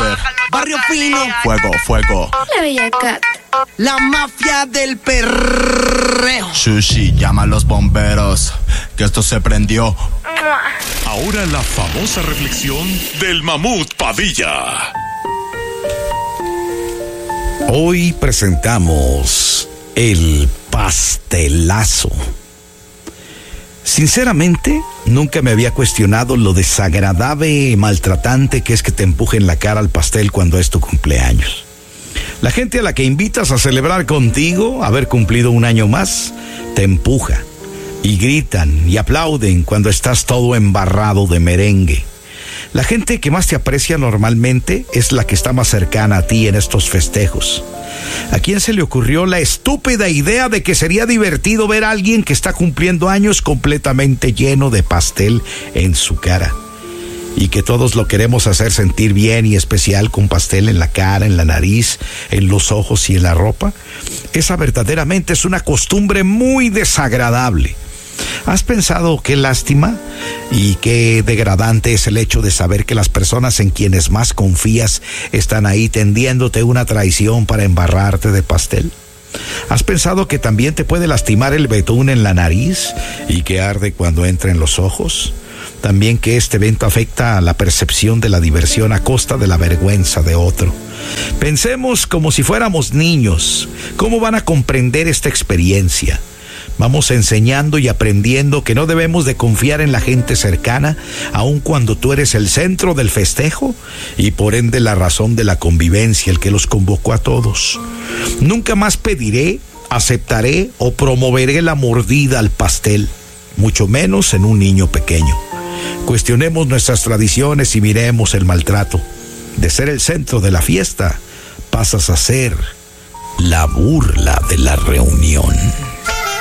hacer. Barrio Fino. Fuego, fuego. La Bella Cat. La mafia del perreo. Sushi, llama a los bomberos, que esto se prendió. Ahora la famosa reflexión del Mamut Padilla. Hoy presentamos el pastelazo. Sinceramente, nunca me había cuestionado lo desagradable y maltratante que es que te empujen la cara al pastel cuando es tu cumpleaños. La gente a la que invitas a celebrar contigo haber cumplido un año más, te empuja y gritan y aplauden cuando estás todo embarrado de merengue. La gente que más te aprecia normalmente es la que está más cercana a ti en estos festejos. ¿A quién se le ocurrió la estúpida idea de que sería divertido ver a alguien que está cumpliendo años completamente lleno de pastel en su cara? Y que todos lo queremos hacer sentir bien y especial con pastel en la cara, en la nariz, en los ojos y en la ropa. Esa verdaderamente es una costumbre muy desagradable. ¿Has pensado qué lástima y qué degradante es el hecho de saber que las personas en quienes más confías están ahí tendiéndote una traición para embarrarte de pastel? ¿Has pensado que también te puede lastimar el betún en la nariz y que arde cuando entra en los ojos? También que este evento afecta a la percepción de la diversión a costa de la vergüenza de otro. Pensemos como si fuéramos niños. ¿Cómo van a comprender esta experiencia? Vamos enseñando y aprendiendo que no debemos de confiar en la gente cercana, aun cuando tú eres el centro del festejo y por ende la razón de la convivencia, el que los convocó a todos. Nunca más pediré, aceptaré o promoveré la mordida al pastel, mucho menos en un niño pequeño. Cuestionemos nuestras tradiciones y miremos el maltrato. De ser el centro de la fiesta, pasas a ser la burla de la reunión.